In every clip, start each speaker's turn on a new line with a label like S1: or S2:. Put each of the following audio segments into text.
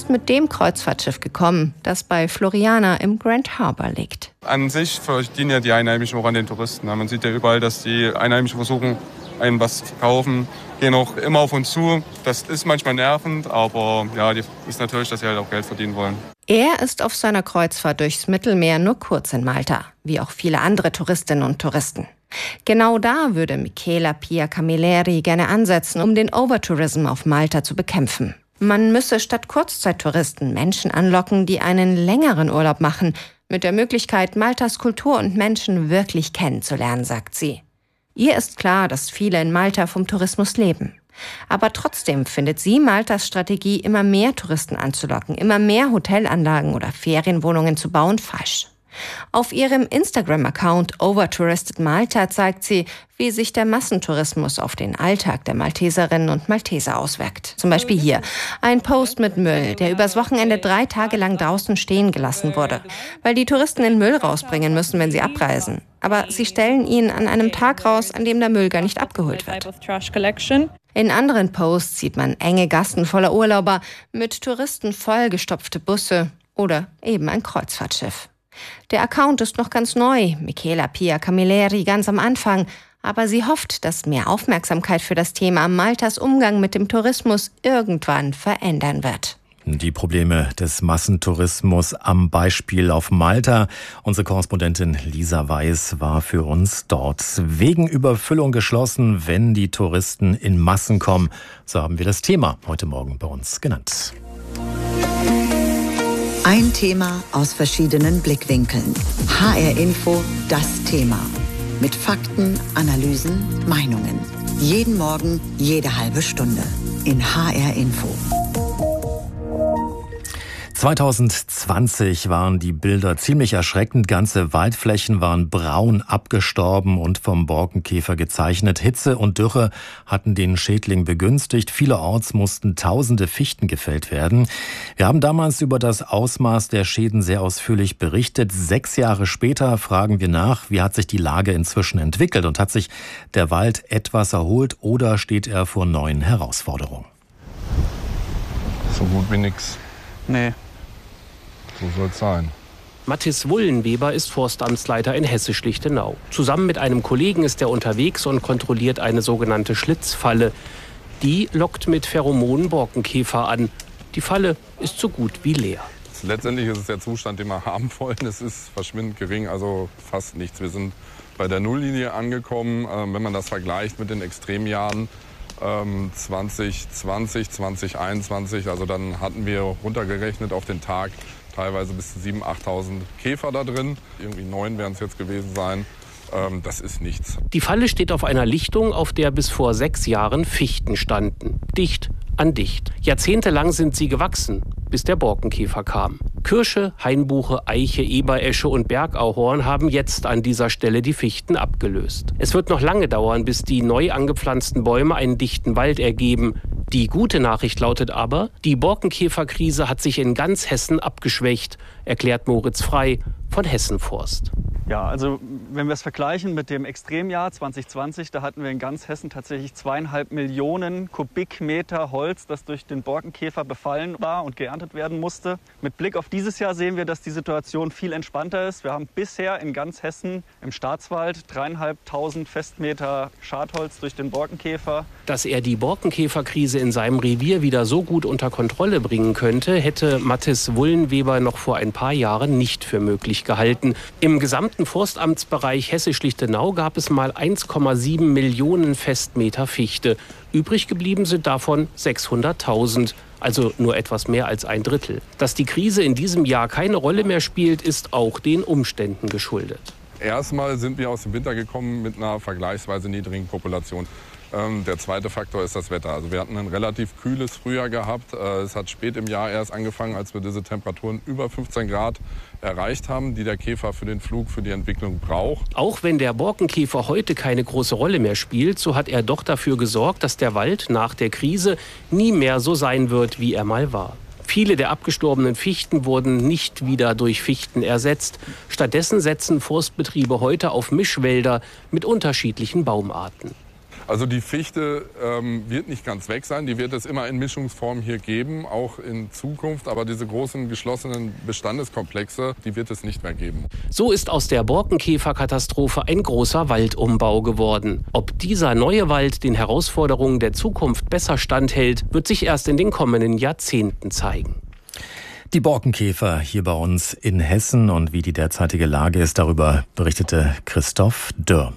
S1: ist mit dem Kreuzfahrtschiff gekommen, das bei Floriana im Grand Harbour liegt.
S2: An sich verdienen ja die Einheimischen auch an den Touristen. Man sieht ja überall, dass die Einheimischen versuchen, einem was zu verkaufen, gehen auch immer auf uns zu. Das ist manchmal nervend, aber ja, ist natürlich, dass sie halt auch Geld verdienen wollen.
S1: Er ist auf seiner Kreuzfahrt durchs Mittelmeer nur kurz in Malta, wie auch viele andere Touristinnen und Touristen. Genau da würde Michela Pia Camilleri gerne ansetzen, um den Overtourism auf Malta zu bekämpfen. Man müsse statt Kurzzeittouristen Menschen anlocken, die einen längeren Urlaub machen, mit der Möglichkeit, Maltas Kultur und Menschen wirklich kennenzulernen, sagt sie. Ihr ist klar, dass viele in Malta vom Tourismus leben. Aber trotzdem findet sie Maltas Strategie, immer mehr Touristen anzulocken, immer mehr Hotelanlagen oder Ferienwohnungen zu bauen, falsch. Auf ihrem Instagram-Account Overtouristed Malta zeigt sie, wie sich der Massentourismus auf den Alltag der Malteserinnen und Malteser auswirkt. Zum Beispiel hier ein Post mit Müll, der übers Wochenende 3 Tage lang draußen stehen gelassen wurde, weil die Touristen den Müll rausbringen müssen, wenn sie abreisen. Aber sie stellen ihn an einem Tag raus, an dem der Müll gar nicht abgeholt wird. In anderen Posts sieht man enge Gassen voller Urlauber, mit Touristen vollgestopfte Busse oder eben ein Kreuzfahrtschiff. Der Account ist noch ganz neu, Michela Pia Camilleri ganz am Anfang, aber sie hofft, dass mehr Aufmerksamkeit für das Thema Maltas Umgang mit dem Tourismus irgendwann verändern wird.
S3: Die Probleme des Massentourismus am Beispiel auf Malta. Unsere Korrespondentin Lisa Weiß war für uns dort. Wegen Überfüllung geschlossen, wenn die Touristen in Massen kommen. So haben wir das Thema heute Morgen bei uns genannt.
S4: Ein Thema aus verschiedenen Blickwinkeln. HR Info, das Thema. Mit Fakten, Analysen, Meinungen. Jeden Morgen, jede halbe Stunde. In HR Info.
S3: 2020 waren die Bilder ziemlich erschreckend. Ganze Waldflächen waren braun abgestorben und vom Borkenkäfer gezeichnet. Hitze und Dürre hatten den Schädling begünstigt. Vielerorts mussten tausende Fichten gefällt werden. Wir haben damals über das Ausmaß der Schäden sehr ausführlich berichtet. 6 Jahre später fragen wir nach, wie hat sich die Lage inzwischen entwickelt und hat sich der Wald etwas erholt oder steht er vor neuen Herausforderungen?
S2: So gut wie nix.
S5: Nee.
S2: So soll es sein.
S5: Mathis Wullenweber ist Forstamtsleiter in Hessisch-Lichtenau. Zusammen mit einem Kollegen ist er unterwegs und kontrolliert eine sogenannte Schlitzfalle. Die lockt mit Pheromonen Borkenkäfer an. Die Falle ist so gut wie leer.
S2: Letztendlich ist es der Zustand, den wir haben wollen. Es ist verschwindend gering, also fast nichts. Wir sind bei der Nulllinie angekommen. Wenn man das vergleicht mit den Extremjahren 2020, 2021, also dann hatten wir runtergerechnet auf den Tag teilweise bis zu 7.000, 8.000 Käfer da drin. Irgendwie 9 werden es jetzt gewesen sein. Das ist nichts.
S5: Die Falle steht auf einer Lichtung, auf der bis vor 6 Jahren Fichten standen. Dicht an dicht. Jahrzehntelang sind sie gewachsen, bis der Borkenkäfer kam. Kirsche, Hainbuche, Eiche, Eberesche und Bergahorn haben jetzt an dieser Stelle die Fichten abgelöst. Es wird noch lange dauern, bis die neu angepflanzten Bäume einen dichten Wald ergeben. Die gute Nachricht lautet aber, die Borkenkäferkrise hat sich in ganz Hessen abgeschwächt, erklärt Moritz Frei von Hessenforst.
S6: Ja, also wenn wir es vergleichen mit dem Extremjahr 2020, da hatten wir in ganz Hessen tatsächlich 2,5 Millionen Kubikmeter Holz, das durch den Borkenkäfer befallen war und geerntet werden musste. Mit Blick auf dieses Jahr sehen wir, dass die Situation viel entspannter ist. Wir haben bisher in ganz Hessen im Staatswald 3.500 Festmeter Schadholz durch den Borkenkäfer.
S5: Dass er die Borkenkäferkrise in seinem Revier wieder so gut unter Kontrolle bringen könnte, hätte Mathis Wullenweber noch vor ein paar Jahren nicht für möglich gehalten. Im gesamten Forstamtsbereich Hessisch-Lichtenau gab es mal 1,7 Millionen Festmeter Fichte. Übrig geblieben sind davon 600.000, also nur etwas mehr als ein Drittel. Dass die Krise in diesem Jahr keine Rolle mehr spielt, ist auch den Umständen geschuldet.
S2: Erstmal sind wir aus dem Winter gekommen mit einer vergleichsweise niedrigen Population. Der zweite Faktor ist das Wetter. Also wir hatten ein relativ kühles Frühjahr gehabt. Es hat spät im Jahr erst angefangen, als wir diese Temperaturen über 15 Grad erreicht haben, die der Käfer für den Flug, für die Entwicklung braucht.
S5: Auch wenn der Borkenkäfer heute keine große Rolle mehr spielt, so hat er doch dafür gesorgt, dass der Wald nach der Krise nie mehr so sein wird, wie er mal war. Viele der abgestorbenen Fichten wurden nicht wieder durch Fichten ersetzt. Stattdessen setzen Forstbetriebe heute auf Mischwälder mit unterschiedlichen Baumarten.
S2: Also die Fichte wird nicht ganz weg sein, die wird es immer in Mischungsform hier geben, auch in Zukunft. Aber diese großen geschlossenen Bestandeskomplexe, die wird es nicht mehr geben.
S5: So ist aus der Borkenkäferkatastrophe ein großer Waldumbau geworden. Ob dieser neue Wald den Herausforderungen der Zukunft besser standhält, wird sich erst in den kommenden Jahrzehnten zeigen.
S3: Die Borkenkäfer hier bei uns in Hessen und wie die derzeitige Lage ist, darüber berichtete Christoph Dürr.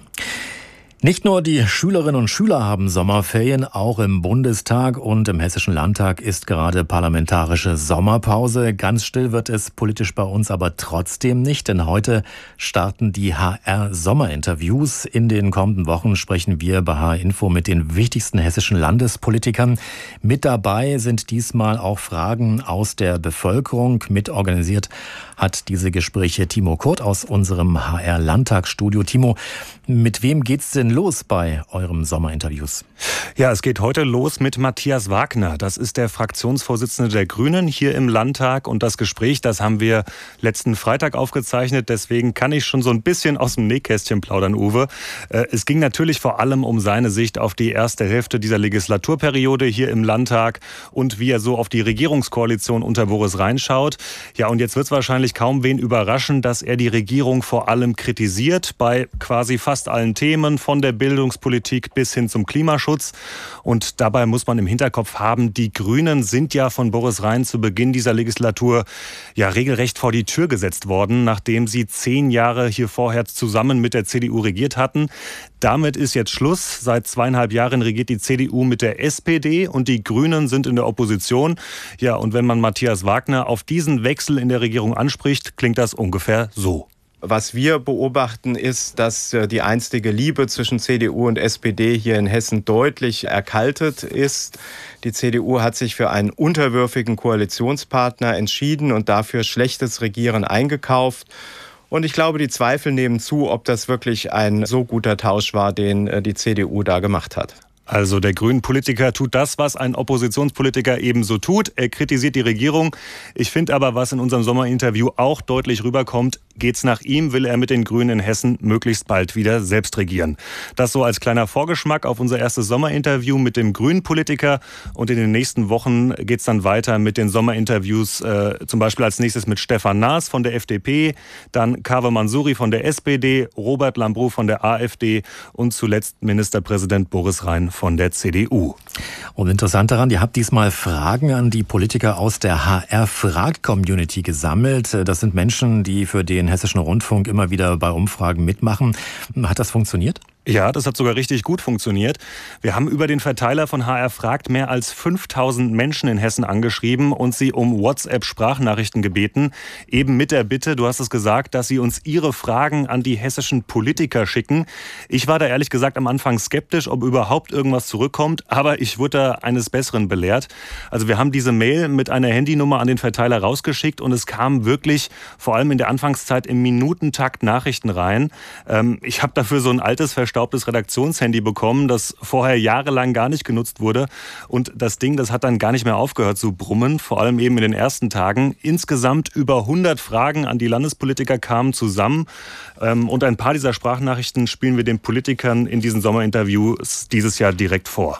S3: Nicht nur die Schülerinnen und Schüler haben Sommerferien, auch im Bundestag und im Hessischen Landtag ist gerade parlamentarische Sommerpause. Ganz still wird es politisch bei uns aber trotzdem nicht, denn heute starten die HR-Sommerinterviews. In den kommenden Wochen sprechen wir bei HR Info mit den wichtigsten hessischen Landespolitikern. Mit dabei sind diesmal auch Fragen aus der Bevölkerung. Mitorganisiert hat diese Gespräche Timo Kurt aus unserem HR-Landtagsstudio. Timo, mit wem geht's denn los bei eurem Sommerinterviews?
S7: Ja, es geht heute los mit Matthias Wagner. Das ist der Fraktionsvorsitzende der Grünen hier im Landtag. Und das Gespräch, das haben wir letzten Freitag aufgezeichnet. Deswegen kann ich schon so ein bisschen aus dem Nähkästchen plaudern, Uwe. Es ging natürlich vor allem um seine Sicht auf die erste Hälfte dieser Legislaturperiode hier im Landtag und wie er so auf die Regierungskoalition unter Boris Rhein schaut. Ja, und jetzt wird es wahrscheinlich kaum wen überraschen, dass er die Regierung vor allem kritisiert bei quasi fast allen Themen, von der Bildungspolitik bis hin zum Klimaschutz. Und dabei muss man im Hinterkopf haben, die Grünen sind ja von Boris Rhein zu Beginn dieser Legislatur ja regelrecht vor die Tür gesetzt worden, nachdem sie 10 Jahre hier vorher zusammen mit der CDU regiert hatten. Damit ist jetzt Schluss. Seit 2,5 Jahren regiert die CDU mit der SPD und die Grünen sind in der Opposition. Ja, und wenn man Matthias Wagner auf diesen Wechsel in der Regierung anspricht, klingt das ungefähr so.
S8: Was wir beobachten, ist, dass die einstige Liebe zwischen CDU und SPD hier in Hessen deutlich erkaltet ist. Die CDU hat sich für einen unterwürfigen Koalitionspartner entschieden und dafür schlechtes Regieren eingekauft. Und ich glaube, die Zweifel nehmen zu, ob das wirklich ein so guter Tausch war, den die CDU da gemacht hat.
S7: Also der Grünen-Politiker tut das, was ein Oppositionspolitiker ebenso tut. Er kritisiert die Regierung. Ich finde aber, was in unserem Sommerinterview auch deutlich rüberkommt, geht's nach ihm, will er mit den Grünen in Hessen möglichst bald wieder selbst regieren. Das so als kleiner Vorgeschmack auf unser erstes Sommerinterview mit dem Grünen-Politiker. Und in den nächsten Wochen geht's dann weiter mit den Sommerinterviews, zum Beispiel als nächstes mit Stefan Naas von der FDP, dann Kaveh Mansouri von der SPD, Robert Lambrou von der AfD und zuletzt Ministerpräsident Boris Rhein von der CDU.
S3: Und interessant daran, ihr habt diesmal Fragen an die Politiker aus der HR-Frag-Community gesammelt. Das sind Menschen, die für den Hessischen Rundfunk immer wieder bei Umfragen mitmachen. Hat das funktioniert?
S7: Ja, das hat sogar richtig gut funktioniert. Wir haben über den Verteiler von HR Fragt mehr als 5000 Menschen in Hessen angeschrieben und sie um WhatsApp-Sprachnachrichten gebeten. Eben mit der Bitte, du hast es gesagt, dass sie uns ihre Fragen an die hessischen Politiker schicken. Ich war da ehrlich gesagt am Anfang skeptisch, ob überhaupt irgendwas zurückkommt, aber ich wurde da eines Besseren belehrt. Also wir haben diese Mail mit einer Handynummer an den Verteiler rausgeschickt und es kamen wirklich, vor allem in der Anfangszeit, im Minutentakt Nachrichten rein. Ich habe dafür so ein altes verstaubtes Redaktionshandy bekommen, das vorher jahrelang gar nicht genutzt wurde. Und das Ding, das hat dann gar nicht mehr aufgehört zu brummen, vor allem eben in den ersten Tagen. Insgesamt über 100 Fragen an die Landespolitiker kamen zusammen. Und ein paar dieser Sprachnachrichten spielen wir den Politikern in diesen Sommerinterviews dieses Jahr direkt vor.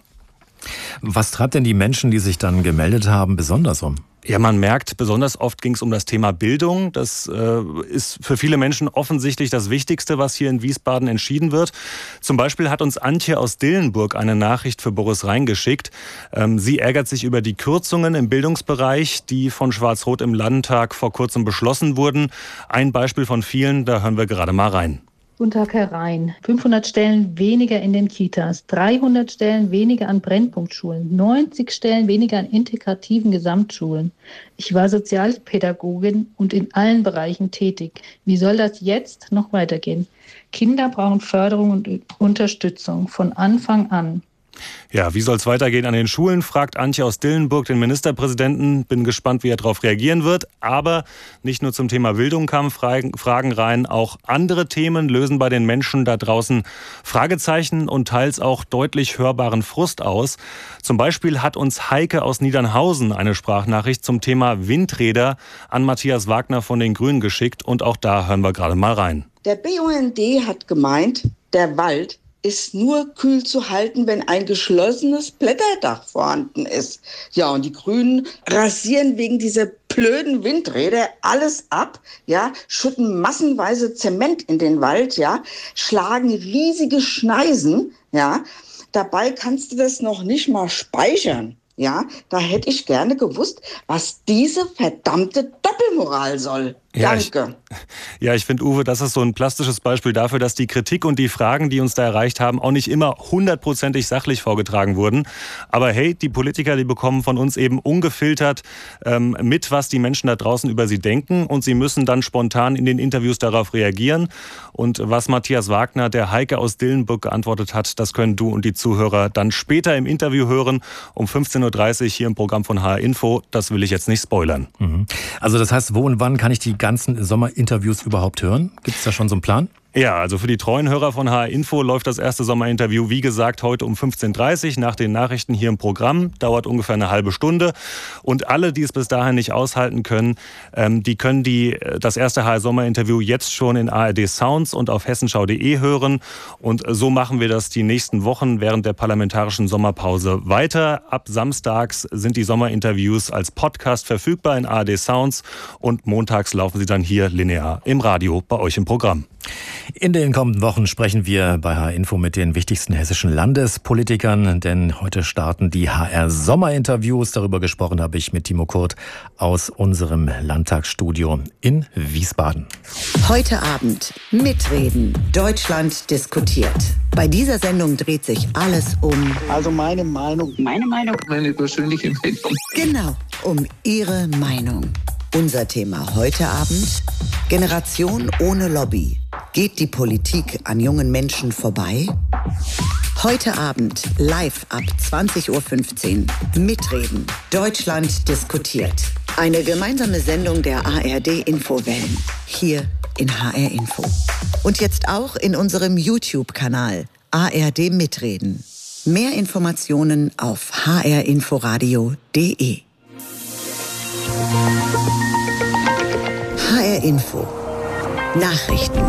S3: Was treibt denn die Menschen, die sich dann gemeldet haben, besonders um?
S7: Ja, man merkt, besonders oft ging es um das Thema Bildung. Das ist für viele Menschen offensichtlich das Wichtigste, was hier in Wiesbaden entschieden wird. Zum Beispiel hat uns Antje aus Dillenburg eine Nachricht für Boris Rhein geschickt. Sie ärgert sich über die Kürzungen im Bildungsbereich, die von Schwarz-Rot im Landtag vor kurzem beschlossen wurden. Ein Beispiel von vielen, da hören wir gerade mal rein.
S9: Guten Tag, Herr Rhein. 500 Stellen weniger in den Kitas, 300 Stellen weniger an Brennpunktschulen, 90 Stellen weniger an integrativen Gesamtschulen. Ich war Sozialpädagogin und in allen Bereichen tätig. Wie soll das jetzt noch weitergehen? Kinder brauchen Förderung und Unterstützung von Anfang an.
S7: Ja, wie soll es weitergehen an den Schulen, fragt Antje aus Dillenburg den Ministerpräsidenten. Bin gespannt, wie er darauf reagieren wird. Aber nicht nur zum Thema Bildung kamen Fragen rein, auch andere Themen lösen bei den Menschen da draußen Fragezeichen und teils auch deutlich hörbaren Frust aus. Zum Beispiel hat uns Heike aus Niedernhausen eine Sprachnachricht zum Thema Windräder an Matthias Wagner von den Grünen geschickt. Und auch da hören wir gerade mal rein.
S10: Der BUND hat gemeint, der Wald ist nur kühl zu halten, wenn ein geschlossenes Blätterdach vorhanden ist. Ja, und die Grünen rasieren wegen dieser blöden Windräder alles ab, ja, schütten massenweise Zement in den Wald, ja, schlagen riesige Schneisen, ja. Dabei kannst du das noch nicht mal speichern. Ja, da hätte ich gerne gewusst, was diese verdammte Doppelmoral soll. Danke.
S7: Ich finde, Uwe, das ist so ein plastisches Beispiel dafür, dass die Kritik und die Fragen, die uns da erreicht haben, auch nicht immer 100%ig sachlich vorgetragen wurden. Aber hey, die Politiker, die bekommen von uns eben ungefiltert mit, was die Menschen da draußen über sie denken. Und sie müssen dann spontan in den Interviews darauf reagieren. Und was Matthias Wagner, der Heike aus Dillenburg, geantwortet hat, das können du und die Zuhörer dann später im Interview hören, um 15.30 Uhr hier im Programm von HR Info. Das will ich jetzt nicht spoilern.
S3: Also das heißt, wo und wann kann ich die ganzen Sommerinterviews überhaupt hören? Gibt es da schon so einen Plan?
S7: Ja, also für die treuen Hörer von HR Info läuft das erste Sommerinterview, wie gesagt, heute um 15.30 Uhr nach den Nachrichten hier im Programm. Dauert ungefähr eine halbe Stunde. Und alle, die es bis dahin nicht aushalten können, die können das erste HR Sommerinterview jetzt schon in ARD Sounds und auf hessenschau.de hören. Und so machen wir das die nächsten Wochen während der parlamentarischen Sommerpause weiter. Ab samstags sind die Sommerinterviews als Podcast verfügbar in ARD Sounds und montags laufen sie dann hier linear im Radio bei euch im Programm.
S3: In den kommenden Wochen sprechen wir bei HR Info mit den wichtigsten hessischen Landespolitikern, denn heute starten die HR Sommerinterviews. Darüber gesprochen habe ich mit Timo Kurt aus unserem Landtagsstudio in Wiesbaden.
S4: Heute Abend mitreden. Deutschland diskutiert. Bei dieser Sendung dreht sich alles um...
S11: Also meine Meinung. Meine Meinung. Meine persönliche Meinung.
S4: Genau, um Ihre Meinung. Unser Thema heute Abend: Generation ohne Lobby. Geht die Politik an jungen Menschen vorbei? Heute Abend live ab 20.15 Uhr. Mitreden. Deutschland diskutiert. Eine gemeinsame Sendung der ARD Infowellen. Hier in HR Info. Und jetzt auch in unserem YouTube-Kanal ARD Mitreden. Mehr Informationen auf hrinforadio.de. HR Info. Nachrichten.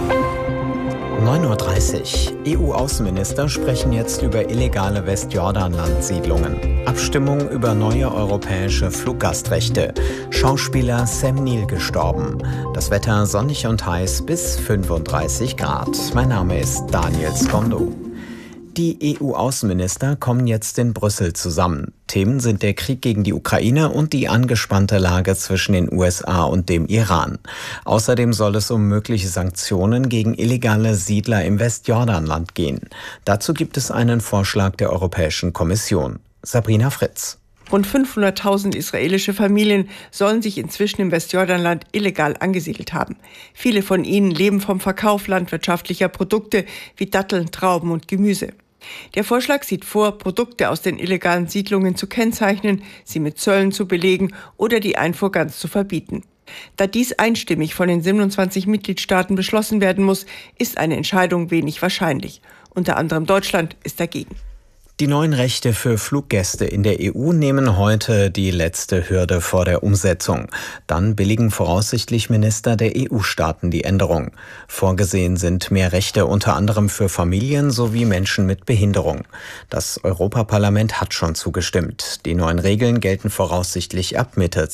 S12: 9.30 Uhr. EU-Außenminister sprechen jetzt über illegale Westjordanland-Siedlungen. Abstimmung über neue europäische Fluggastrechte. Schauspieler Sam Neill gestorben. Das Wetter sonnig und heiß bis 35 Grad. Mein Name ist Daniel Skondo. Die EU-Außenminister kommen jetzt in Brüssel zusammen. Themen sind der Krieg gegen die Ukraine und die angespannte Lage zwischen den USA und dem Iran. Außerdem soll es um mögliche Sanktionen gegen illegale Siedler im Westjordanland gehen. Dazu gibt es einen Vorschlag der Europäischen Kommission. Sabrina Fritz.
S13: Rund 500.000 israelische Familien sollen sich inzwischen im Westjordanland illegal angesiedelt haben. Viele von ihnen leben vom Verkauf landwirtschaftlicher Produkte wie Datteln, Trauben und Gemüse. Der Vorschlag sieht vor, Produkte aus den illegalen Siedlungen zu kennzeichnen, sie mit Zöllen zu belegen oder die Einfuhr ganz zu verbieten. Da dies einstimmig von den 27 Mitgliedstaaten beschlossen werden muss, ist eine Entscheidung wenig wahrscheinlich. Unter anderem Deutschland ist dagegen.
S12: Die neuen Rechte für Fluggäste in der EU nehmen heute die letzte Hürde vor der Umsetzung. Dann billigen voraussichtlich Minister der EU-Staaten die Änderung. Vorgesehen sind mehr Rechte unter anderem für Familien sowie Menschen mit Behinderung. Das Europaparlament hat schon zugestimmt. Die neuen Regeln gelten voraussichtlich ab Mitte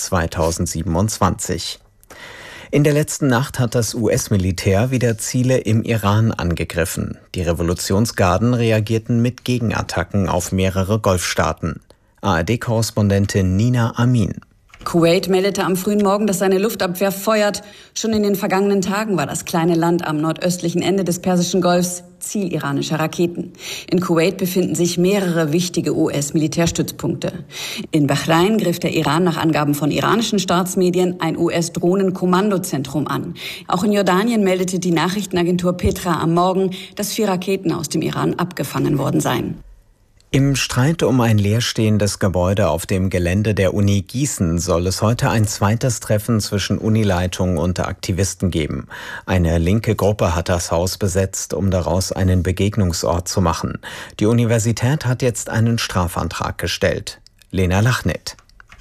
S12: 2027. In der letzten Nacht hat das US-Militär wieder Ziele im Iran angegriffen. Die Revolutionsgarden reagierten mit Gegenattacken auf mehrere Golfstaaten. ARD-Korrespondentin Nina Amin.
S14: Kuwait meldete am frühen Morgen, dass seine Luftabwehr feuert. Schon in den vergangenen Tagen war das kleine Land am nordöstlichen Ende des Persischen Golfs Ziel iranischer Raketen. In Kuwait befinden sich mehrere wichtige US-Militärstützpunkte. In Bahrain griff der Iran nach Angaben von iranischen Staatsmedien ein US-Drohnenkommandozentrum an. Auch in Jordanien meldete die Nachrichtenagentur Petra am Morgen, dass 4 Raketen aus dem Iran abgefangen worden seien.
S12: Im Streit um ein leerstehendes Gebäude auf dem Gelände der Uni Gießen soll es heute ein zweites Treffen zwischen Unileitung und Aktivisten geben. Eine linke Gruppe hat das Haus besetzt, um daraus einen Begegnungsort zu machen. Die Universität hat jetzt einen Strafantrag gestellt. Lena Lachnit.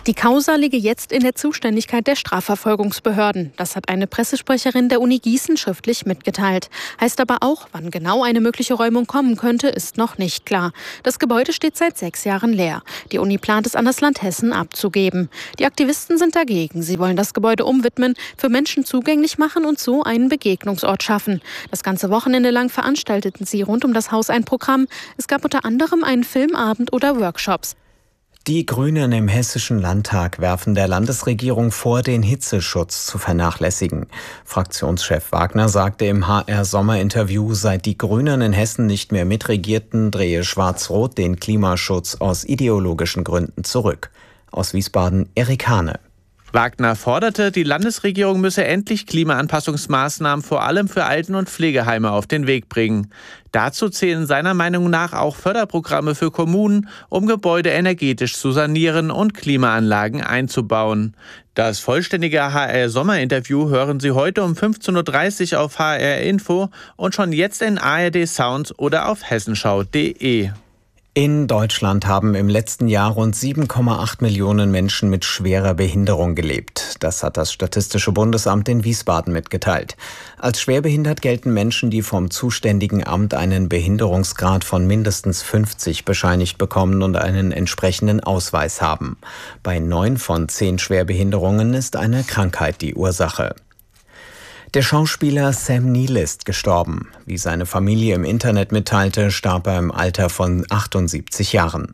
S15: Die Causa liege jetzt in der Zuständigkeit der Strafverfolgungsbehörden. Das hat eine Pressesprecherin der Uni Gießen schriftlich mitgeteilt. Heißt aber auch, wann genau eine mögliche Räumung kommen könnte, ist noch nicht klar. Das Gebäude steht seit 6 Jahren leer. Die Uni plant es an das Land Hessen abzugeben. Die Aktivisten sind dagegen. Sie wollen das Gebäude umwidmen, für Menschen zugänglich machen und so einen Begegnungsort schaffen. Das ganze Wochenende lang veranstalteten sie rund um das Haus ein Programm. Es gab unter anderem einen Filmabend oder Workshops.
S12: Die Grünen im Hessischen Landtag werfen der Landesregierung vor, den Hitzeschutz zu vernachlässigen. Fraktionschef Wagner sagte im HR-Sommerinterview, seit die Grünen in Hessen nicht mehr mitregierten, drehe Schwarz-Rot den Klimaschutz aus ideologischen Gründen zurück. Aus Wiesbaden, Erik Hane.
S16: Wagner forderte, die Landesregierung müsse endlich Klimaanpassungsmaßnahmen vor allem für Alten- und Pflegeheime auf den Weg bringen. Dazu zählen seiner Meinung nach auch Förderprogramme für Kommunen, um Gebäude energetisch zu sanieren und Klimaanlagen einzubauen. Das vollständige HR-Sommerinterview hören Sie heute um 15.30 Uhr auf HR Info und schon jetzt in ARD Sounds oder auf hessenschau.de.
S12: In Deutschland haben im letzten Jahr rund 7,8 Millionen Menschen mit schwerer Behinderung gelebt. Das hat das Statistische Bundesamt in Wiesbaden mitgeteilt. Als schwerbehindert gelten Menschen, die vom zuständigen Amt einen Behinderungsgrad von mindestens 50 bescheinigt bekommen und einen entsprechenden Ausweis haben. Bei 9 von 10 Schwerbehinderungen ist eine Krankheit die Ursache. Der Schauspieler Sam Neill ist gestorben. Wie seine Familie im Internet mitteilte, starb er im Alter von 78 Jahren.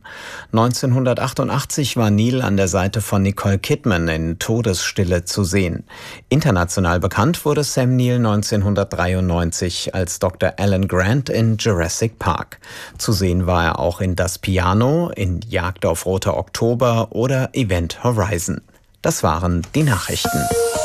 S12: 1988 war Neill an der Seite von Nicole Kidman in Todesstille zu sehen. International bekannt wurde Sam Neill 1993 als Dr. Alan Grant in Jurassic Park. Zu sehen war er auch in Das Piano, in Jagd auf Roter Oktober oder Event Horizon. Das waren die Nachrichten.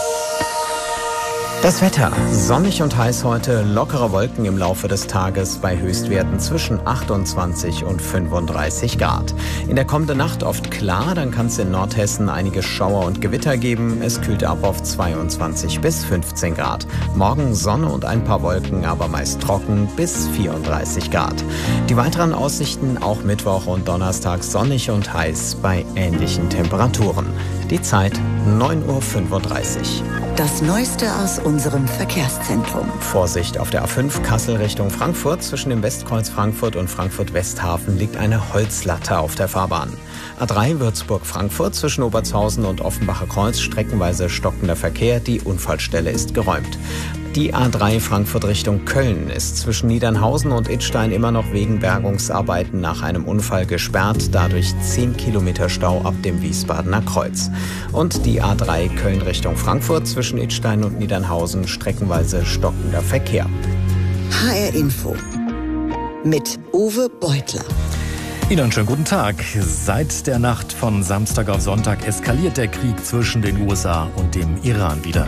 S12: Das Wetter. Sonnig und heiß heute, lockere Wolken im Laufe des Tages bei Höchstwerten zwischen 28 und 35 Grad. In der kommenden Nacht oft klar, dann kann es in Nordhessen einige Schauer und Gewitter geben. Es kühlt ab auf 22 bis 15 Grad. Morgen Sonne und ein paar Wolken, aber meist trocken bis 34 Grad. Die weiteren Aussichten auch Mittwoch und Donnerstag sonnig und heiß bei ähnlichen Temperaturen. Die Zeit 9.35 Uhr.
S4: Das Neueste aus unserem Verkehrszentrum.
S12: Vorsicht auf der A5 Kassel Richtung Frankfurt. Zwischen dem Westkreuz Frankfurt und Frankfurt-Westhafen liegt eine Holzlatte auf der Fahrbahn. A3 Würzburg-Frankfurt zwischen Obertshausen und Offenbacher Kreuz streckenweise stockender Verkehr. Die Unfallstelle ist geräumt. Die A3 Frankfurt Richtung Köln ist zwischen Niedernhausen und Idstein immer noch wegen Bergungsarbeiten nach einem Unfall gesperrt. Dadurch 10 Kilometer Stau ab dem Wiesbadener Kreuz. Und die A3 Köln Richtung Frankfurt zwischen Idstein und Niedernhausen streckenweise stockender Verkehr.
S4: HR Info mit Uwe Beutler.
S3: Ihnen einen schönen guten Tag. Seit der Nacht von Samstag auf Sonntag eskaliert der Krieg zwischen den USA und dem Iran wieder.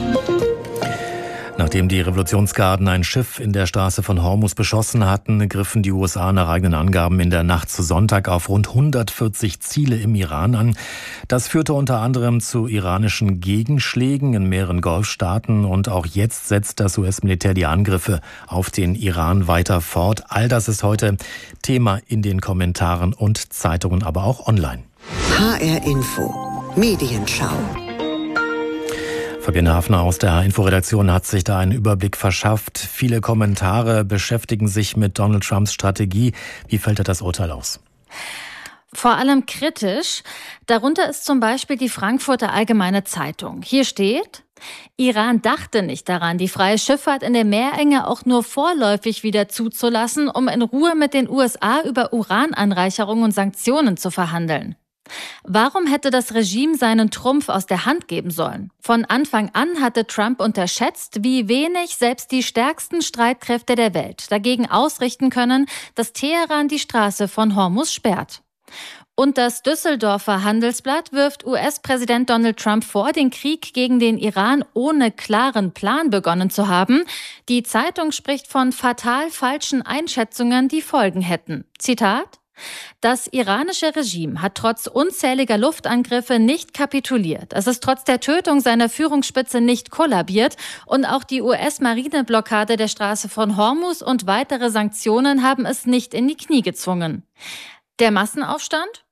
S3: Nachdem die Revolutionsgarden ein Schiff in der Straße von Hormuz beschossen hatten, griffen die USA nach eigenen Angaben in der Nacht zu Sonntag auf rund 140 Ziele im Iran an. Das führte unter anderem zu iranischen Gegenschlägen in mehreren Golfstaaten und auch jetzt setzt das US-Militär die Angriffe auf den Iran weiter fort. All das ist heute Thema in den Kommentaren und Zeitungen, aber auch online.
S4: HR Info Medienschau.
S3: Fabienne Hafner aus der H-Info-Redaktion hat sich da einen Überblick verschafft. Viele Kommentare beschäftigen sich mit Donald Trumps Strategie. Wie fällt dir das Urteil aus?
S17: Vor allem kritisch. Darunter ist zum Beispiel die Frankfurter Allgemeine Zeitung. Hier steht: Iran dachte nicht daran, die freie Schifffahrt in der Meerenge auch nur vorläufig wieder zuzulassen, um in Ruhe mit den USA über Urananreicherung und Sanktionen zu verhandeln. Warum hätte das Regime seinen Trumpf aus der Hand geben sollen? Von Anfang an hatte Trump unterschätzt, wie wenig selbst die stärksten Streitkräfte der Welt dagegen ausrichten können, dass Teheran die Straße von Hormuz sperrt. Und das Düsseldorfer Handelsblatt wirft US-Präsident Donald Trump vor, den Krieg gegen den Iran ohne klaren Plan begonnen zu haben. Die Zeitung spricht von fatal falschen Einschätzungen, die Folgen hätten. Zitat: Das iranische Regime hat trotz unzähliger Luftangriffe nicht kapituliert. Es ist trotz der Tötung seiner Führungsspitze nicht kollabiert. Und auch die US-Marineblockade der Straße von Hormuz und weitere Sanktionen haben es nicht in die Knie gezwungen. Der Massenaufstand?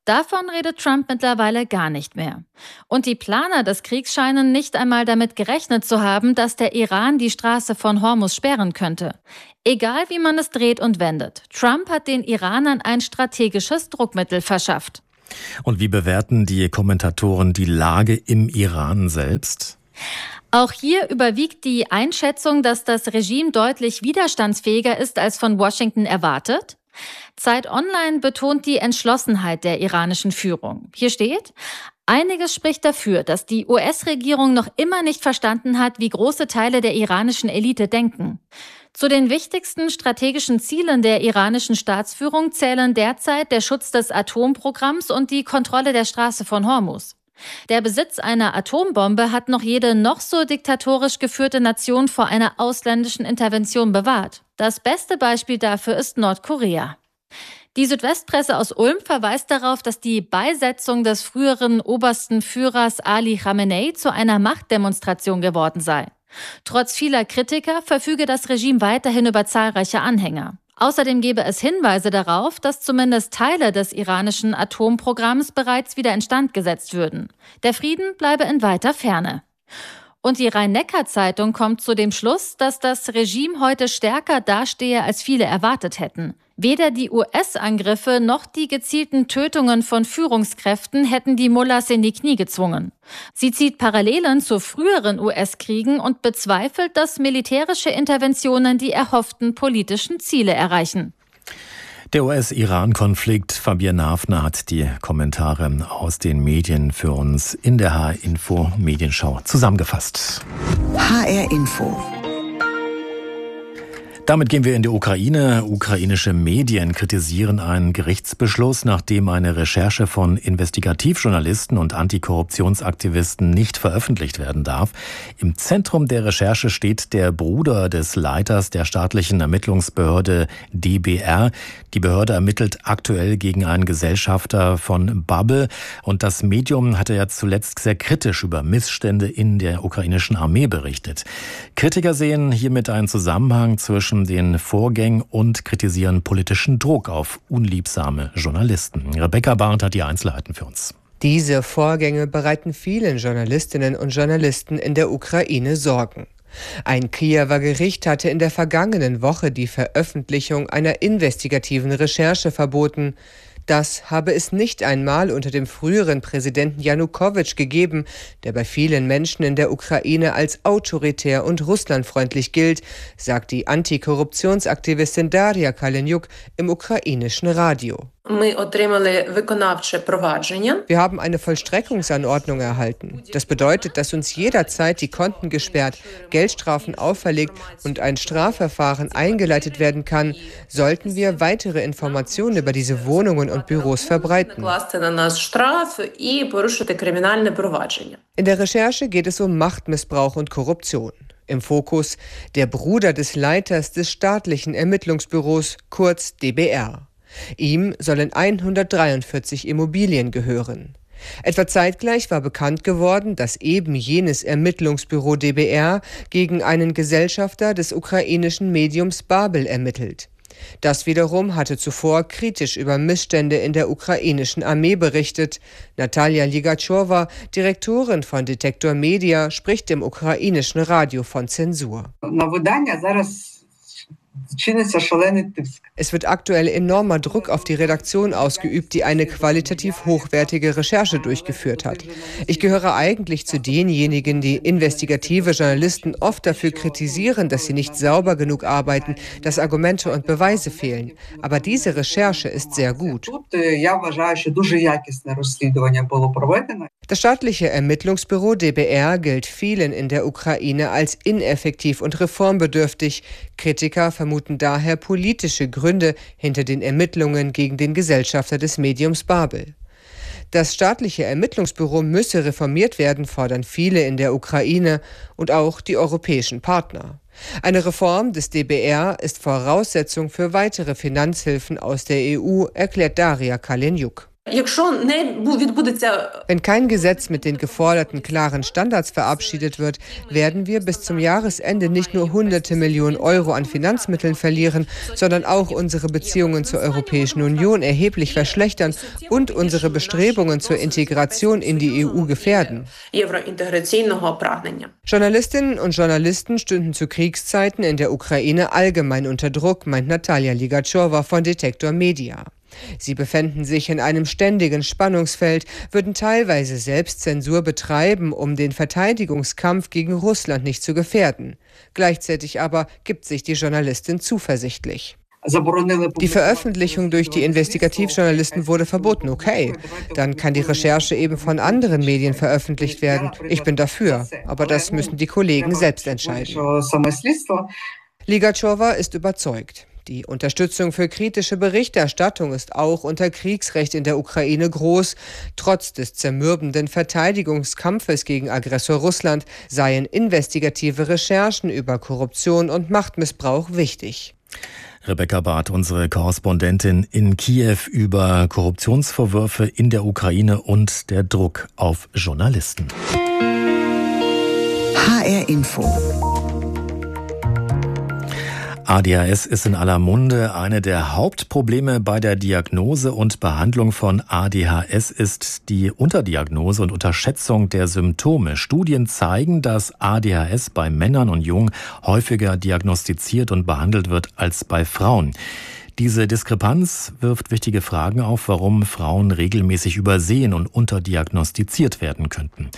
S17: Davon redet Trump mittlerweile gar nicht mehr. Und die Planer des Kriegs scheinen nicht einmal damit gerechnet zu haben, dass der Iran die Straße von Hormuz sperren könnte. Egal wie man es dreht und wendet, Trump hat den Iranern ein strategisches Druckmittel verschafft.
S3: Und wie bewerten die Kommentatoren die Lage im Iran selbst?
S17: Auch hier überwiegt die Einschätzung, dass das Regime deutlich widerstandsfähiger ist als von Washington erwartet. Zeit Online betont die Entschlossenheit der iranischen Führung. Hier steht: Einiges spricht dafür, dass die US-Regierung noch immer nicht verstanden hat, wie große Teile der iranischen Elite denken. Zu den wichtigsten strategischen Zielen der iranischen Staatsführung zählen derzeit der Schutz des Atomprogramms und die Kontrolle der Straße von Hormuz. Der Besitz einer Atombombe hat noch jede noch so diktatorisch geführte Nation vor einer ausländischen Intervention bewahrt. Das beste Beispiel dafür ist Nordkorea. Die Südwestpresse aus Ulm verweist darauf, dass die Beisetzung des früheren obersten Führers Ali Khamenei zu einer Machtdemonstration geworden sei. Trotz vieler Kritiker verfüge das Regime weiterhin über zahlreiche Anhänger. Außerdem gebe es Hinweise darauf, dass zumindest Teile des iranischen Atomprogramms bereits wieder instand gesetzt würden. Der Frieden bleibe in weiter Ferne. Und die Rhein-Neckar-Zeitung kommt zu dem Schluss, dass das Regime heute stärker dastehe, als viele erwartet hätten. Weder die US-Angriffe noch die gezielten Tötungen von Führungskräften hätten die Mullahs in die Knie gezwungen. Sie zieht Parallelen zu früheren US-Kriegen und bezweifelt, dass militärische Interventionen die erhofften politischen Ziele erreichen.
S3: Der US-Iran-Konflikt. Fabienne Hafner hat die Kommentare aus den Medien für uns in der HR-Info Medienschau zusammengefasst.
S4: HR-Info.
S3: Damit gehen wir in die Ukraine. Ukrainische Medien kritisieren einen Gerichtsbeschluss, nachdem eine Recherche von Investigativjournalisten und Antikorruptionsaktivisten nicht veröffentlicht werden darf. Im Zentrum der Recherche steht der Bruder des Leiters der staatlichen Ermittlungsbehörde DBR. Die Behörde ermittelt aktuell gegen einen Gesellschafter von Bubble. Und das Medium hatte ja zuletzt sehr kritisch über Missstände in der ukrainischen Armee berichtet. Kritiker sehen hiermit einen Zusammenhang zwischen den Vorgängen und kritisieren politischen Druck auf unliebsame Journalisten. Rebecca Barth hat die Einzelheiten für uns.
S18: Diese Vorgänge bereiten vielen Journalistinnen und Journalisten in der Ukraine Sorgen. Ein Kiewer Gericht hatte in der vergangenen Woche die Veröffentlichung einer investigativen Recherche verboten. Das habe es nicht einmal unter dem früheren Präsidenten Janukowitsch gegeben, der bei vielen Menschen in der Ukraine als autoritär und russlandfreundlich gilt, sagt die Antikorruptionsaktivistin Daria Kalenjuk im ukrainischen Radio. Wir haben eine Vollstreckungsanordnung erhalten. Das bedeutet, dass uns jederzeit die Konten gesperrt, Geldstrafen auferlegt und ein Strafverfahren eingeleitet werden kann, sollten wir weitere Informationen über diese Wohnungen und Büros verbreiten. In der Recherche geht es um Machtmissbrauch und Korruption. Im Fokus der Bruder des Leiters des staatlichen Ermittlungsbüros, kurz DBR. Ihm sollen 143 Immobilien gehören. Etwa zeitgleich war bekannt geworden, dass eben jenes Ermittlungsbüro DBR gegen einen Gesellschafter des ukrainischen Mediums Babel ermittelt. Das wiederum hatte zuvor kritisch über Missstände in der ukrainischen Armee berichtet. Natalia Ligachowa, Direktorin von Detektor Media, spricht im ukrainischen Radio von Zensur. Es wird aktuell enormer Druck auf die Redaktion ausgeübt, die eine qualitativ hochwertige Recherche durchgeführt hat. Ich gehöre eigentlich zu denjenigen, die investigative Journalisten oft dafür kritisieren, dass sie nicht sauber genug arbeiten, dass Argumente und Beweise fehlen. Aber diese Recherche ist sehr gut. Das staatliche Ermittlungsbüro DBR gilt vielen in der Ukraine als ineffektiv und reformbedürftig. Kritiker vermuten daher politische Gründe hinter den Ermittlungen gegen den Gesellschafter des Mediums Babel. Das staatliche Ermittlungsbüro müsse reformiert werden, fordern viele in der Ukraine und auch die europäischen Partner. Eine Reform des DBR ist Voraussetzung für weitere Finanzhilfen aus der EU, erklärt Daria Kalenjuk. Wenn kein Gesetz mit den geforderten klaren Standards verabschiedet wird, werden wir bis zum Jahresende nicht nur hunderte Millionen Euro an Finanzmitteln verlieren, sondern auch unsere Beziehungen zur Europäischen Union erheblich verschlechtern und unsere Bestrebungen zur Integration in die EU gefährden. Journalistinnen und Journalisten stünden zu Kriegszeiten in der Ukraine allgemein unter Druck, meint Natalia Ligachowa von Detektor Media. Sie befänden sich in einem ständigen Spannungsfeld, würden teilweise Selbstzensur betreiben, um den Verteidigungskampf gegen Russland nicht zu gefährden. Gleichzeitig aber gibt sich die Journalistin zuversichtlich. Die Veröffentlichung durch die Investigativjournalisten wurde verboten, okay. Dann kann die Recherche eben von anderen Medien veröffentlicht werden. Ich bin dafür, aber das müssen die Kollegen selbst entscheiden. Ligachowa ist überzeugt. Die Unterstützung für kritische Berichterstattung ist auch unter Kriegsrecht in der Ukraine groß. Trotz des zermürbenden Verteidigungskampfes gegen Aggressor Russland seien investigative Recherchen über Korruption und Machtmissbrauch wichtig.
S3: Rebecca Barth, unsere Korrespondentin in Kiew, über Korruptionsvorwürfe in der Ukraine und der Druck auf Journalisten.
S4: HR Info.
S3: ADHS ist in aller Munde. Eine der Hauptprobleme bei der Diagnose und Behandlung von ADHS ist die Unterdiagnose und Unterschätzung der Symptome. Studien zeigen, dass ADHS bei Männern und Jungen häufiger diagnostiziert und behandelt wird als bei Frauen. Diese Diskrepanz wirft wichtige Fragen auf, warum Frauen regelmäßig übersehen und unterdiagnostiziert werden könnten.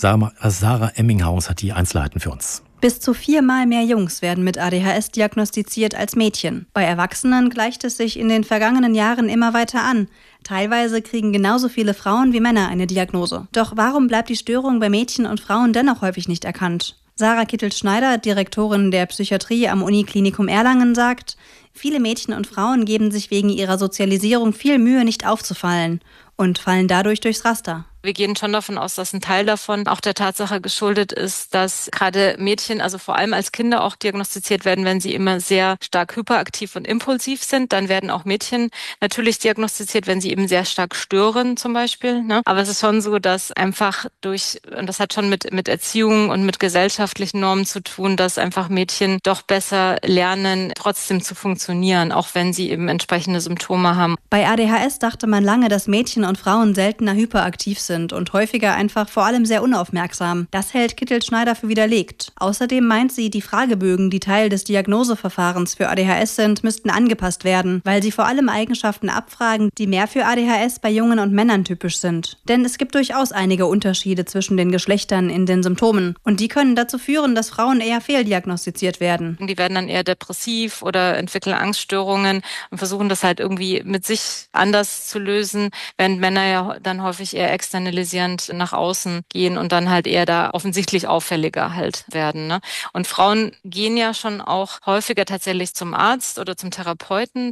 S3: Sarah Emminghaus hat die Einzelheiten für uns.
S19: Bis zu 4-mal mehr Jungs werden mit ADHS diagnostiziert als Mädchen. Bei Erwachsenen gleicht es sich in den vergangenen Jahren immer weiter an. Teilweise kriegen genauso viele Frauen wie Männer eine Diagnose. Doch warum bleibt die Störung bei Mädchen und Frauen dennoch häufig nicht erkannt? Sarah Kittel-Schneider, Direktorin der Psychiatrie am Uniklinikum Erlangen, sagt, viele Mädchen und Frauen geben sich wegen ihrer Sozialisierung viel Mühe, nicht aufzufallen und fallen dadurch durchs Raster.
S20: Wir gehen schon davon aus, dass ein Teil davon auch der Tatsache geschuldet ist, dass gerade Mädchen, also vor allem als Kinder auch diagnostiziert werden, wenn sie immer sehr stark hyperaktiv und impulsiv sind. Dann werden auch Mädchen natürlich diagnostiziert, wenn sie eben sehr stark stören zum Beispiel. Ne? Aber es ist schon so, dass einfach und das hat schon mit Erziehung und mit gesellschaftlichen Normen zu tun, dass einfach Mädchen doch besser lernen, trotzdem zu funktionieren, auch wenn sie eben entsprechende Symptome haben.
S19: Bei ADHS dachte man lange, dass Mädchen und Frauen seltener hyperaktiv sind und häufiger einfach vor allem sehr unaufmerksam. Das hält Kittel-Schneider für widerlegt. Außerdem meint sie, die Fragebögen, die Teil des Diagnoseverfahrens für ADHS sind, müssten angepasst werden, weil sie vor allem Eigenschaften abfragen, die mehr für ADHS bei Jungen und Männern typisch sind. Denn es gibt durchaus einige Unterschiede zwischen den Geschlechtern in den Symptomen. Und die können dazu führen, dass Frauen eher fehldiagnostiziert werden.
S20: Die werden dann eher depressiv oder entwickeln Angststörungen und versuchen das halt irgendwie mit sich anders zu lösen, während Männer ja dann häufig eher externalisierend nach außen gehen und dann halt eher da offensichtlich auffälliger halt werden. Ne? Und Frauen gehen ja schon auch häufiger tatsächlich zum Arzt oder zum Therapeutin.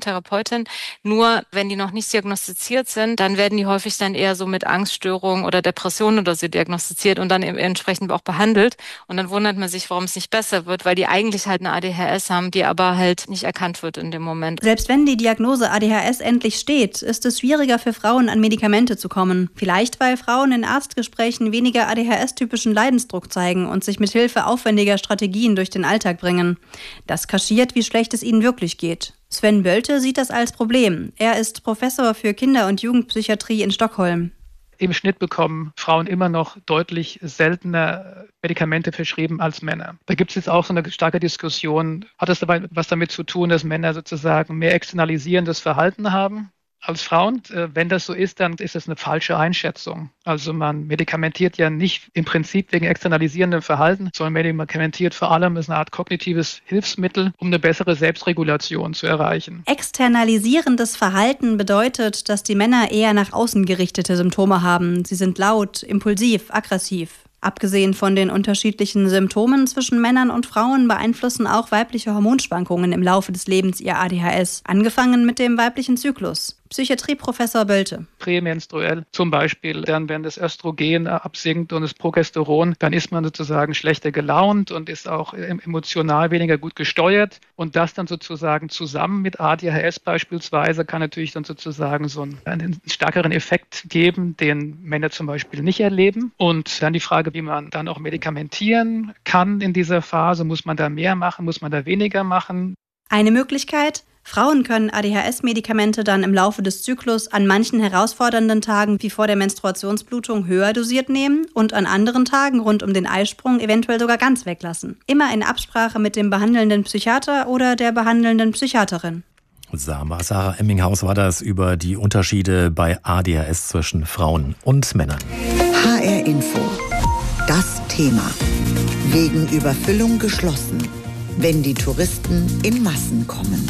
S20: Nur wenn die noch nicht diagnostiziert sind, dann werden die häufig dann eher so mit Angststörungen oder Depressionen oder so diagnostiziert und dann entsprechend auch behandelt. Und dann wundert man sich, warum es nicht besser wird, weil die eigentlich halt eine ADHS haben, die aber halt nicht erkannt wird in dem Moment.
S19: Selbst wenn die Diagnose ADHS endlich steht, ist es schwieriger für Frauen, an Medikamente zu kommen. Vielleicht, weil Frauen in Arztgesprächen weniger ADHS-typischen Leidensdruck zeigen und sich mit Hilfe aufwendiger Strategien durch den Alltag bringen. Das kaschiert, wie schlecht es ihnen wirklich geht. Sven Bölte sieht das als Problem. Er ist Professor für Kinder- und Jugendpsychiatrie in Stockholm.
S21: Im Schnitt bekommen Frauen immer noch deutlich seltener Medikamente verschrieben als Männer. Da gibt es jetzt auch so eine starke Diskussion. Hat es dabei was damit zu tun, dass Männer sozusagen mehr externalisierendes Verhalten haben als Frauen? Wenn das so ist, dann ist das eine falsche Einschätzung. Also man medikamentiert ja nicht im Prinzip wegen externalisierendem Verhalten, sondern medikamentiert vor allem als eine Art kognitives Hilfsmittel, um eine bessere Selbstregulation zu erreichen.
S19: Externalisierendes Verhalten bedeutet, dass die Männer eher nach außen gerichtete Symptome haben. Sie sind laut, impulsiv, aggressiv. Abgesehen von den unterschiedlichen Symptomen zwischen Männern und Frauen beeinflussen auch weibliche Hormonschwankungen im Laufe des Lebens ihr ADHS, angefangen mit dem weiblichen Zyklus. Psychiatrieprofessor Bölte.
S21: Prämenstruell zum Beispiel, dann wenn das Östrogen absinkt und das Progesteron, dann ist man sozusagen schlechter gelaunt und ist auch emotional weniger gut gesteuert. Und das dann sozusagen zusammen mit ADHS beispielsweise kann natürlich dann sozusagen so einen stärkeren Effekt geben, den Männer zum Beispiel nicht erleben. Und dann die Frage, wie man dann auch medikamentieren kann in dieser Phase. Muss man da mehr machen? Muss man da weniger machen?
S19: Eine Möglichkeit: Frauen können ADHS-Medikamente dann im Laufe des Zyklus an manchen herausfordernden Tagen wie vor der Menstruationsblutung höher dosiert nehmen und an anderen Tagen rund um den Eisprung eventuell sogar ganz weglassen. Immer in Absprache mit dem behandelnden Psychiater oder der behandelnden Psychiaterin.
S3: Sarah Emminghaus war das über die Unterschiede bei ADHS zwischen Frauen und Männern.
S4: HR Info. Das Thema. Wegen Überfüllung geschlossen, wenn die Touristen in Massen kommen.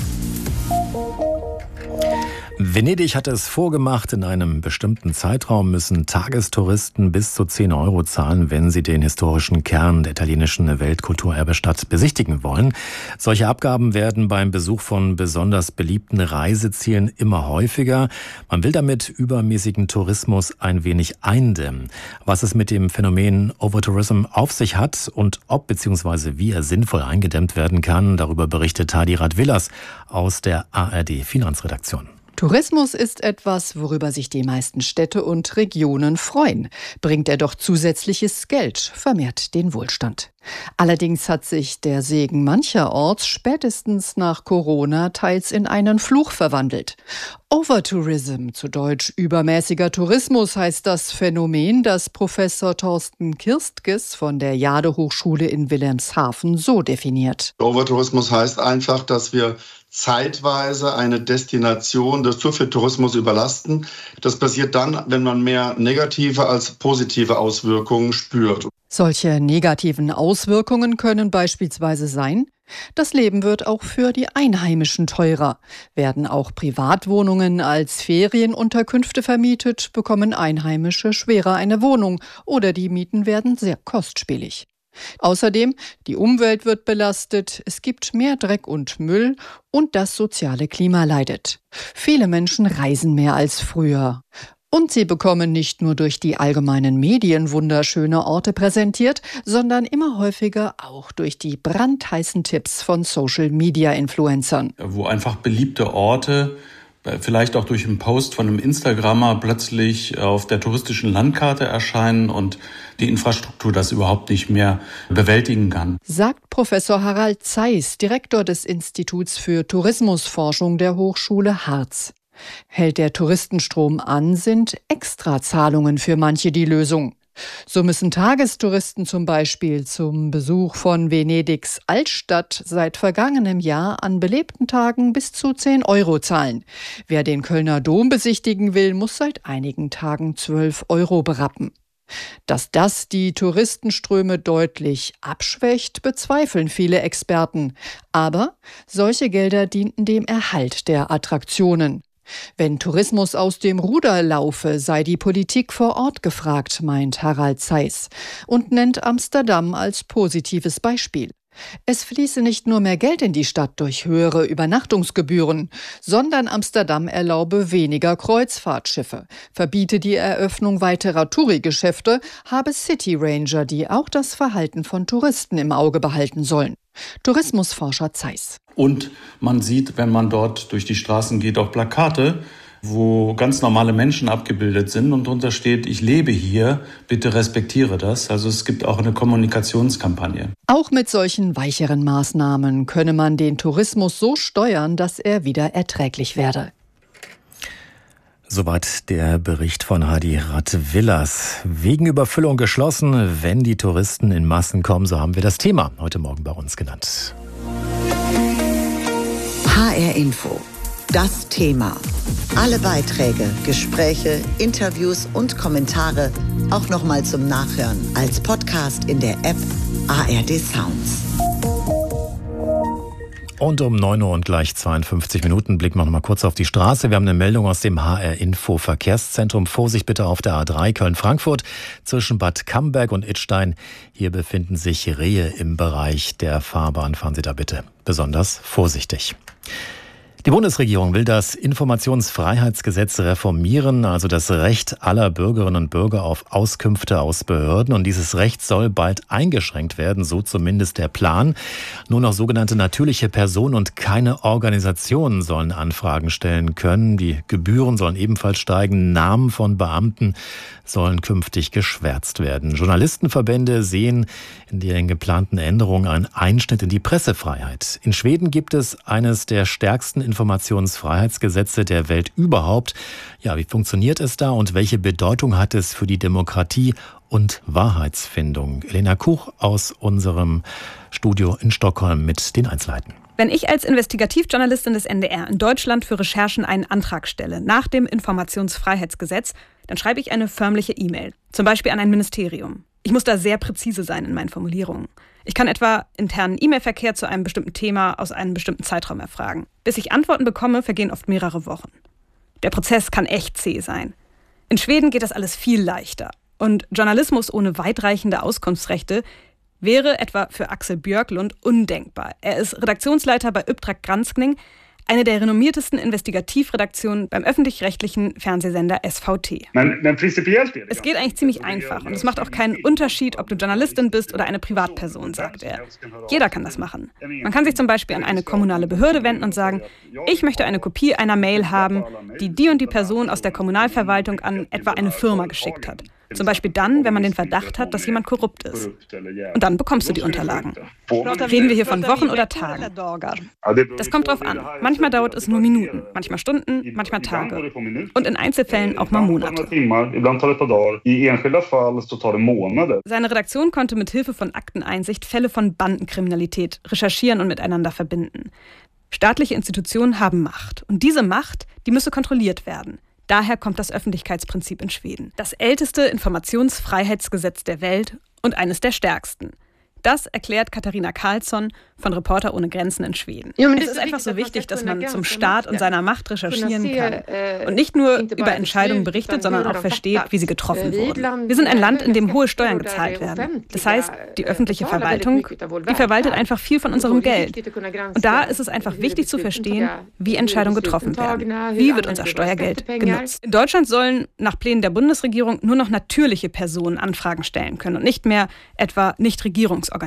S3: Venedig hat es vorgemacht, in einem bestimmten Zeitraum müssen Tagestouristen bis zu 10 € zahlen, wenn sie den historischen Kern der italienischen Weltkulturerbestadt besichtigen wollen. Solche Abgaben werden beim Besuch von besonders beliebten Reisezielen immer häufiger. Man will damit übermäßigen Tourismus ein wenig eindämmen. Was es mit dem Phänomen Overtourism auf sich hat und ob bzw. wie er sinnvoll eingedämmt werden kann, darüber berichtet Hadi Radvillas aus der ARD Finanzredaktion.
S1: Tourismus ist etwas, worüber sich die meisten Städte und Regionen freuen. Bringt er doch zusätzliches Geld, vermehrt den Wohlstand. Allerdings hat sich der Segen mancherorts spätestens nach Corona teils in einen Fluch verwandelt. Overtourism, zu Deutsch übermäßiger Tourismus, heißt das Phänomen, das Professor Thorsten Kirstges von der Jade-Hochschule in Wilhelmshaven so definiert.
S22: Overtourismus heißt einfach, dass wir zeitweise eine Destination für Tourismus überlasten. Das passiert dann, wenn man mehr negative als positive Auswirkungen spürt.
S1: Solche negativen Auswirkungen können beispielsweise sein: Das Leben wird auch für die Einheimischen teurer. Werden auch Privatwohnungen als Ferienunterkünfte vermietet, bekommen Einheimische schwerer eine Wohnung oder die Mieten werden sehr kostspielig. Außerdem, die Umwelt wird belastet, es gibt mehr Dreck und Müll und das soziale Klima leidet. Viele Menschen reisen mehr als früher. Und sie bekommen nicht nur durch die allgemeinen Medien wunderschöne Orte präsentiert, sondern immer häufiger auch durch die brandheißen Tipps von Social-Media-Influencern.
S23: Wo einfach beliebte Orte, vielleicht auch durch einen Post von einem Instagrammer, plötzlich auf der touristischen Landkarte erscheinen und die Infrastruktur das überhaupt nicht mehr bewältigen kann.
S1: Sagt Professor Harald Zeiss, Direktor des Instituts für Tourismusforschung der Hochschule Harz. Hält der Touristenstrom an, sind Extrazahlungen für manche die Lösung. So müssen Tagestouristen zum Beispiel zum Besuch von Venedigs Altstadt seit vergangenem Jahr an belebten Tagen bis zu 10 € zahlen. Wer den Kölner Dom besichtigen will, muss seit einigen Tagen 12 € berappen. Dass das die Touristenströme deutlich abschwächt, bezweifeln viele Experten. Aber solche Gelder dienten dem Erhalt der Attraktionen. Wenn Tourismus aus dem Ruder laufe, sei die Politik vor Ort gefragt, meint Harald Zeiss und nennt Amsterdam als positives Beispiel. Es fließe nicht nur mehr Geld in die Stadt durch höhere Übernachtungsgebühren, sondern Amsterdam erlaube weniger Kreuzfahrtschiffe, verbiete die Eröffnung weiterer Touri-Geschäfte, habe City Ranger, die auch das Verhalten von Touristen im Auge behalten sollen. Tourismusforscher Zeiss.
S23: Und man sieht, wenn man dort durch die Straßen geht, auch Plakate, wo ganz normale Menschen abgebildet sind und drunter steht: Ich lebe hier, bitte respektiere das. Also es gibt auch eine Kommunikationskampagne.
S1: Auch mit solchen weicheren Maßnahmen könne man den Tourismus so steuern, dass er wieder erträglich werde.
S3: Soweit der Bericht von Hadi Radvillas. Wegen Überfüllung geschlossen, wenn die Touristen in Massen kommen, so haben wir das Thema heute Morgen bei uns genannt.
S4: HR Info. Das Thema. Alle Beiträge, Gespräche, Interviews und Kommentare auch nochmal zum Nachhören als Podcast in der App ARD Sounds.
S3: Und um 9 Uhr und gleich 52 Minuten blicken wir noch mal kurz auf die Straße. Wir haben eine Meldung aus dem HR-Info Verkehrszentrum. Vorsicht bitte auf der A3 Köln-Frankfurt zwischen Bad Camberg und Idstein. Hier befinden sich Rehe im Bereich der Fahrbahn. Fahren Sie da bitte besonders vorsichtig. Die Bundesregierung will das Informationsfreiheitsgesetz reformieren, also das Recht aller Bürgerinnen und Bürger auf Auskünfte aus Behörden. Und dieses Recht soll bald eingeschränkt werden, so zumindest der Plan. Nur noch sogenannte natürliche Personen und keine Organisationen sollen Anfragen stellen können. Die Gebühren sollen ebenfalls steigen. Namen von Beamten sollen künftig geschwärzt werden. Journalistenverbände sehen in den geplanten Änderungen einen Einschnitt in die Pressefreiheit. In Schweden gibt es eines der stärksten Informationsfreiheitsgesetze der Welt überhaupt. Ja, wie funktioniert es da und welche Bedeutung hat es für die Demokratie und Wahrheitsfindung? Elena Kuch aus unserem Studio in Stockholm mit den Einzelheiten.
S2: Wenn ich als Investigativjournalistin des NDR in Deutschland für Recherchen einen Antrag stelle nach dem Informationsfreiheitsgesetz, dann schreibe ich eine förmliche E-Mail, zum Beispiel an ein Ministerium. Ich muss da sehr präzise sein in meinen Formulierungen. Ich kann etwa internen E-Mail-Verkehr zu einem bestimmten Thema aus einem bestimmten Zeitraum erfragen. Bis ich Antworten bekomme, vergehen oft mehrere Wochen. Der Prozess kann echt zäh sein. In Schweden geht das alles viel leichter. Und Journalismus ohne weitreichende Auskunftsrechte wäre etwa für Axel Björklund undenkbar. Er ist Redaktionsleiter bei Uppdrag Granskning, eine der renommiertesten Investigativredaktionen beim öffentlich-rechtlichen Fernsehsender SVT. Es geht eigentlich ziemlich einfach und es macht auch keinen Unterschied, ob du Journalistin bist oder eine Privatperson, sagt er. Jeder kann das machen. Man kann sich zum Beispiel an eine kommunale Behörde wenden und sagen, ich möchte eine Kopie einer Mail haben, die und die Person aus der Kommunalverwaltung an etwa eine Firma geschickt hat. Zum Beispiel dann, wenn man den Verdacht hat, dass jemand korrupt ist. Und dann bekommst du die Unterlagen. Reden wir hier von Wochen oder Tagen? Das kommt drauf an. Manchmal dauert es nur Minuten, manchmal Stunden, manchmal Tage. Und in Einzelfällen auch mal Monate. Seine Redaktion konnte mit Hilfe von Akteneinsicht Fälle von Bandenkriminalität recherchieren und miteinander verbinden. Staatliche Institutionen haben Macht. Und diese Macht, die müsse kontrolliert werden. Daher kommt das Öffentlichkeitsprinzip in Schweden. Das älteste Informationsfreiheitsgesetz der Welt und eines der stärksten. Das erklärt Katharina Karlsson von Reporter ohne Grenzen in Schweden. Es ist einfach so wichtig, dass man zum Staat und seiner Macht recherchieren kann. Und nicht nur über Entscheidungen berichtet, sondern auch versteht, wie sie getroffen wurden. Wir sind ein Land, in dem hohe Steuern gezahlt werden. Das heißt, die öffentliche Verwaltung, die verwaltet einfach viel von unserem Geld. Und da ist es einfach wichtig zu verstehen, wie Entscheidungen getroffen werden. Wie wird unser Steuergeld genutzt? In Deutschland sollen nach Plänen der Bundesregierung nur noch natürliche Personen Anfragen stellen können und nicht mehr etwa Nichtregierungsorganisationen.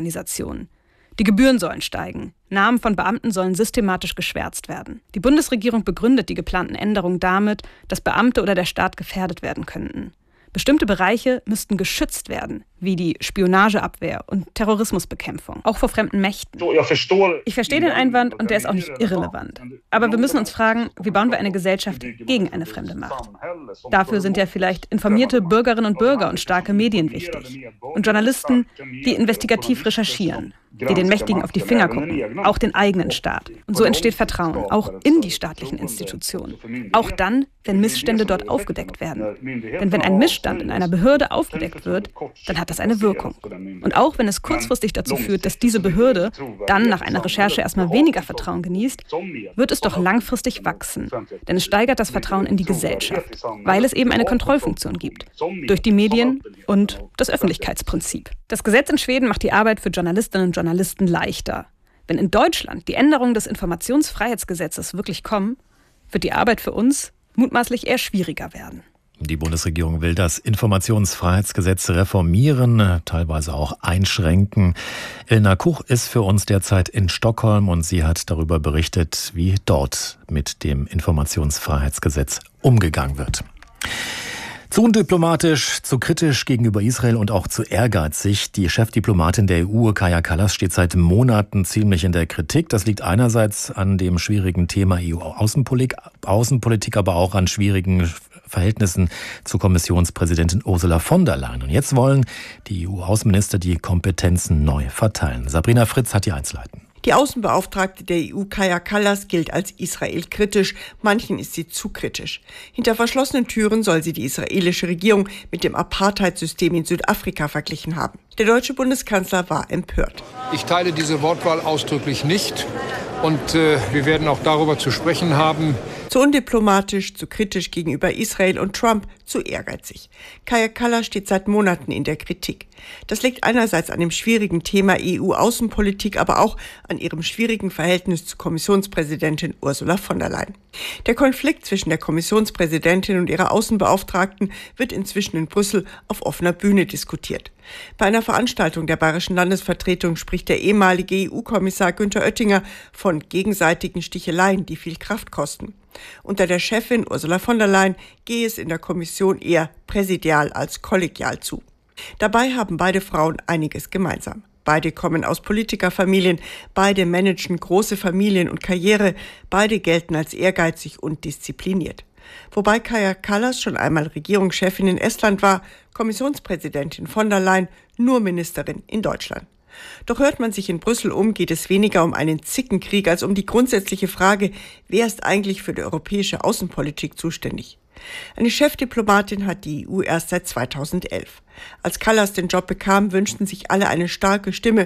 S2: Die Gebühren sollen steigen. Namen von Beamten sollen systematisch geschwärzt werden. Die Bundesregierung begründet die geplanten Änderungen damit, dass Beamte oder der Staat gefährdet werden könnten. Bestimmte Bereiche müssten geschützt werden, wie die Spionageabwehr und Terrorismusbekämpfung, auch vor fremden Mächten. Ich verstehe den Einwand und der ist auch nicht irrelevant. Aber wir müssen uns fragen, wie bauen wir eine Gesellschaft gegen eine fremde Macht? Dafür sind ja vielleicht informierte Bürgerinnen und Bürger und starke Medien wichtig. Und Journalisten, die investigativ recherchieren, die den Mächtigen auf die Finger gucken, auch den eigenen Staat. Und so entsteht Vertrauen, auch in die staatlichen Institutionen. Auch dann, wenn Missstände dort aufgedeckt werden. Denn wenn ein Missstand in einer Behörde aufgedeckt wird, dann hat das eine Wirkung. Und auch wenn es kurzfristig dazu führt, dass diese Behörde dann nach einer Recherche erstmal weniger Vertrauen genießt, wird es doch langfristig wachsen. Denn es steigert das Vertrauen in die Gesellschaft, weil es eben eine Kontrollfunktion gibt. Durch die Medien und das Öffentlichkeitsprinzip. Das Gesetz in Schweden macht die Arbeit für Journalistinnen und Journalisten leichter. Wenn in Deutschland die Änderungen des Informationsfreiheitsgesetzes wirklich kommen, wird die Arbeit für uns mutmaßlich eher schwieriger werden.
S3: Die Bundesregierung will das Informationsfreiheitsgesetz reformieren, teilweise auch einschränken. Elena Kuch ist für uns derzeit in Stockholm und sie hat darüber berichtet, wie dort mit dem Informationsfreiheitsgesetz umgegangen wird. Zu undiplomatisch, zu kritisch gegenüber Israel und auch zu ehrgeizig. Die Chefdiplomatin der EU, Kaja Kallas, steht seit Monaten ziemlich in der Kritik. Das liegt einerseits an dem schwierigen Thema EU-Außenpolitik, aber auch an schwierigen Verhältnissen zu Kommissionspräsidentin Ursula von der Leyen. Und jetzt wollen die EU-Außenminister die Kompetenzen neu verteilen. Sabrina Fritz hat die Einzelheiten.
S13: Die Außenbeauftragte der EU, Kaja Kallas, gilt als israelkritisch. Manchen ist sie zu kritisch. Hinter verschlossenen Türen soll sie die israelische Regierung mit dem Apartheidsystem in Südafrika verglichen haben. Der deutsche Bundeskanzler war empört.
S5: Ich teile diese Wortwahl ausdrücklich nicht. Und wir werden auch darüber zu sprechen haben,
S13: Zu undiplomatisch, zu kritisch gegenüber Israel und Trump, zu ehrgeizig. Kaja Kallas steht seit Monaten in der Kritik. Das liegt einerseits an dem schwierigen Thema EU-Außenpolitik, aber auch an ihrem schwierigen Verhältnis zu Kommissionspräsidentin Ursula von der Leyen. Der Konflikt zwischen der Kommissionspräsidentin und ihrer Außenbeauftragten wird inzwischen in Brüssel auf offener Bühne diskutiert. Bei einer Veranstaltung der Bayerischen Landesvertretung spricht der ehemalige EU-Kommissar Günther Oettinger von gegenseitigen Sticheleien, die viel Kraft kosten. Unter der Chefin Ursula von der Leyen gehe es in der Kommission eher präsidial als kollegial zu. Dabei haben beide Frauen einiges gemeinsam. Beide kommen aus Politikerfamilien, beide managen große Familien und Karriere, beide gelten als ehrgeizig und diszipliniert. Wobei Kaja Kallas schon einmal Regierungschefin in Estland war, Kommissionspräsidentin von der Leyen nur Ministerin in Deutschland. Doch hört man sich in Brüssel um, geht es weniger um einen Zickenkrieg als um die grundsätzliche Frage, wer ist eigentlich für die europäische Außenpolitik zuständig? Eine Chefdiplomatin hat die EU erst seit 2011. Als Kallas den Job bekam, wünschten sich alle eine starke Stimme